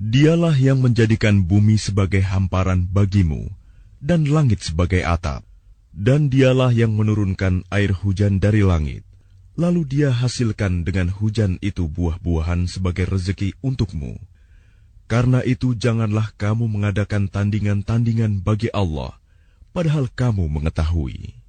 Dialah yang menjadikan bumi sebagai hamparan bagimu dan langit sebagai atap. Dan dialah yang menurunkan air hujan dari langit. Lalu dia hasilkan dengan hujan itu buah-buahan sebagai rezeki untukmu. Karena itu janganlah kamu mengadakan tandingan-tandingan bagi Allah, padahal kamu mengetahui.